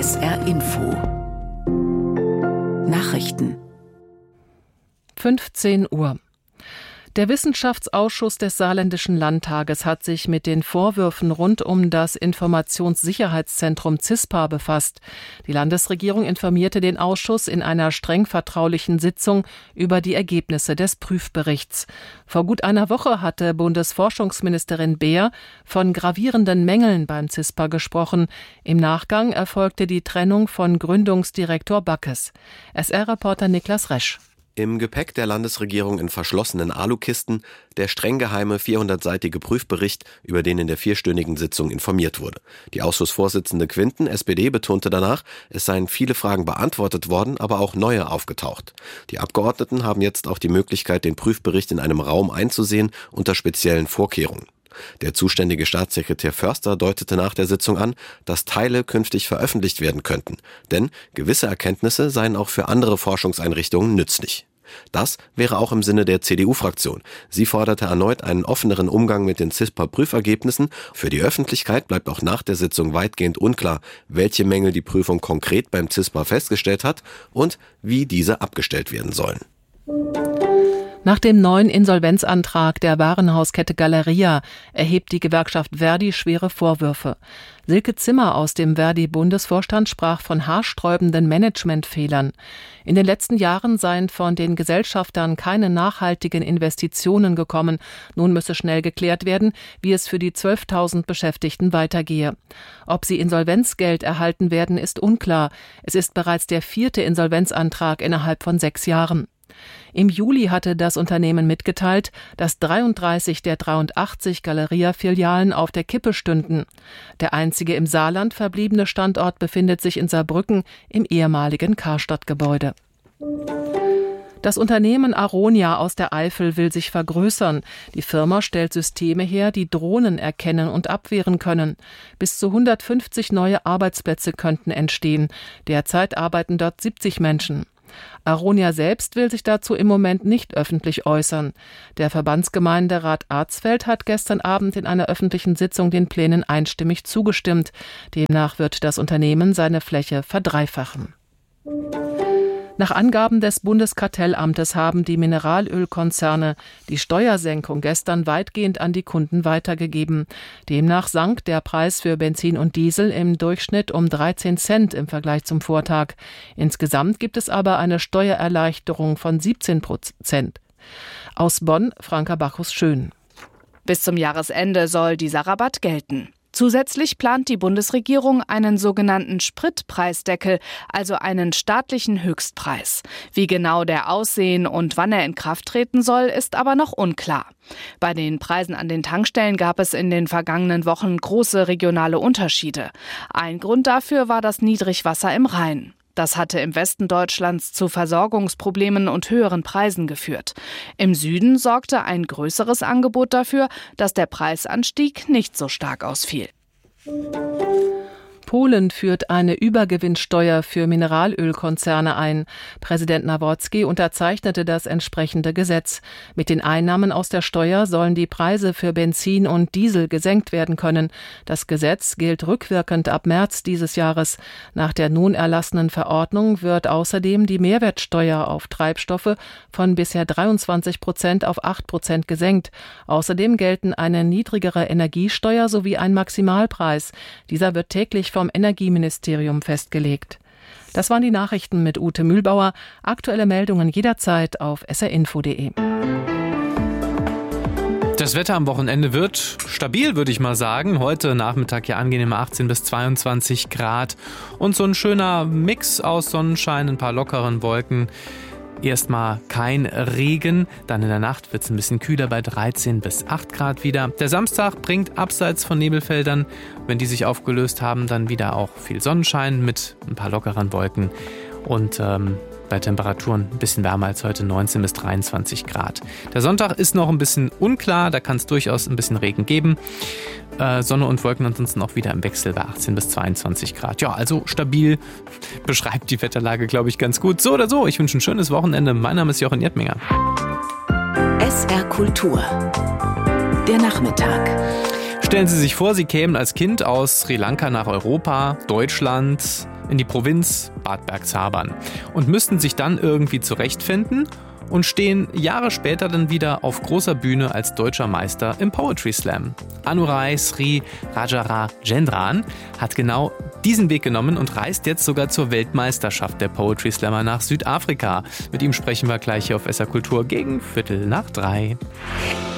SR Info Nachrichten 15 Uhr. Der Wissenschaftsausschuss des Saarländischen Landtages hat sich mit den Vorwürfen rund um das Informationssicherheitszentrum CISPA befasst. Die Landesregierung informierte den Ausschuss in einer streng vertraulichen Sitzung über die Ergebnisse des Prüfberichts. Vor gut einer Woche hatte Bundesforschungsministerin Beer von gravierenden Mängeln beim CISPA gesprochen. Im Nachgang erfolgte die Trennung von Gründungsdirektor Backes. SR-Reporter Niklas Resch. Im Gepäck der Landesregierung in verschlossenen Alukisten der streng geheime 400-seitige Prüfbericht, über den in der 4-stündigen Sitzung informiert wurde. Die Ausschussvorsitzende Quinten, SPD, betonte danach, es seien viele Fragen beantwortet worden, aber auch neue aufgetaucht. Die Abgeordneten haben jetzt auch die Möglichkeit, den Prüfbericht in einem Raum einzusehen, unter speziellen Vorkehrungen. Der zuständige Staatssekretär Förster deutete nach der Sitzung an, dass Teile künftig veröffentlicht werden könnten, denn gewisse Erkenntnisse seien auch für andere Forschungseinrichtungen nützlich. Das wäre auch im Sinne der CDU-Fraktion. Sie forderte erneut einen offeneren Umgang mit den CISPA-Prüfergebnissen. Für die Öffentlichkeit bleibt auch nach der Sitzung weitgehend unklar, welche Mängel die Prüfung konkret beim CISPA festgestellt hat und wie diese abgestellt werden sollen. Nach dem neuen Insolvenzantrag der Warenhauskette Galeria erhebt die Gewerkschaft Verdi schwere Vorwürfe. Silke Zimmer aus dem Verdi-Bundesvorstand sprach von haarsträubenden Managementfehlern. In den letzten Jahren seien von den Gesellschaftern keine nachhaltigen Investitionen gekommen. Nun müsse schnell geklärt werden, wie es für die 12.000 Beschäftigten weitergehe. Ob sie Insolvenzgeld erhalten werden, ist unklar. Es ist bereits der 4. Insolvenzantrag innerhalb von 6 Jahren. Im Juli hatte das Unternehmen mitgeteilt, dass 33 der 83 Galeria-Filialen auf der Kippe stünden. Der einzige im Saarland verbliebene Standort befindet sich in Saarbrücken im ehemaligen Karstadt-Gebäude. Das Unternehmen Aronia aus der Eifel will sich vergrößern. Die Firma stellt Systeme her, die Drohnen erkennen und abwehren können. Bis zu 150 neue Arbeitsplätze könnten entstehen. Derzeit arbeiten dort 70 Menschen. Aronia selbst will sich dazu im Moment nicht öffentlich äußern. Der Verbandsgemeinderat Arzfeld hat gestern Abend in einer öffentlichen Sitzung den Plänen einstimmig zugestimmt. Demnach wird das Unternehmen seine Fläche verdreifachen. Nach Angaben des Bundeskartellamtes haben die Mineralölkonzerne die Steuersenkung gestern weitgehend an die Kunden weitergegeben. Demnach sank der Preis für Benzin und Diesel im Durchschnitt um 13 Cent im Vergleich zum Vortag. Insgesamt gibt es aber eine Steuererleichterung von 17%. Aus Bonn, Franka Bacchus-Schön. Bis zum Jahresende soll dieser Rabatt gelten. Zusätzlich plant die Bundesregierung einen sogenannten Spritpreisdeckel, also einen staatlichen Höchstpreis. Wie genau der aussehen und wann er in Kraft treten soll, ist aber noch unklar. Bei den Preisen an den Tankstellen gab es in den vergangenen Wochen große regionale Unterschiede. Ein Grund dafür war das Niedrigwasser im Rhein. Das hatte im Westen Deutschlands zu Versorgungsproblemen und höheren Preisen geführt. Im Süden sorgte ein größeres Angebot dafür, dass der Preisanstieg nicht so stark ausfiel. Polen führt eine Übergewinnsteuer für Mineralölkonzerne ein. Präsident Nawrocki unterzeichnete das entsprechende Gesetz. Mit den Einnahmen aus der Steuer sollen die Preise für Benzin und Diesel gesenkt werden können. Das Gesetz gilt rückwirkend ab März dieses Jahres. Nach der nun erlassenen Verordnung wird außerdem die Mehrwertsteuer auf Treibstoffe von bisher 23% auf 8% gesenkt. Außerdem gelten eine niedrigere Energiesteuer sowie ein Maximalpreis. Dieser wird täglich vom Energieministerium festgelegt. Das waren die Nachrichten mit Ute Mühlbauer. Aktuelle Meldungen jederzeit auf srinfo.de. Das Wetter am Wochenende wird stabil, würde ich mal sagen. Heute Nachmittag ja angenehme 18 bis 22 Grad und so ein schöner Mix aus Sonnenschein, ein paar lockeren Wolken. Erstmal kein Regen, dann in der Nacht wird es ein bisschen kühler bei 13 bis 8 Grad wieder. Der Samstag bringt abseits von Nebelfeldern, wenn die sich aufgelöst haben, dann wieder auch viel Sonnenschein mit ein paar lockeren Wolken und bei Temperaturen ein bisschen wärmer als heute, 19 bis 23 Grad. Der Sonntag ist noch ein bisschen unklar, da kann es durchaus ein bisschen Regen geben. Sonne und Wolken ansonsten auch wieder im Wechsel bei 18 bis 22 Grad. Ja, also stabil beschreibt die Wetterlage, glaube ich, ganz gut. So oder so, ich wünsche ein schönes Wochenende. Mein Name ist Jochen Erdminger. SR Kultur. Der Nachmittag. Stellen Sie sich vor, Sie kämen als Kind aus Sri Lanka nach Europa, Deutschland, in die Provinz Bad Bergzabern und müssten sich dann irgendwie zurechtfinden und stehen Jahre später dann wieder auf großer Bühne als deutscher Meister im Poetry Slam. Anurai Sri Rajarajendran hat genau diesen Weg genommen und reist jetzt sogar zur Weltmeisterschaft der Poetry Slammer nach Südafrika. Mit ihm sprechen wir gleich hier auf SR Kultur gegen 2:45.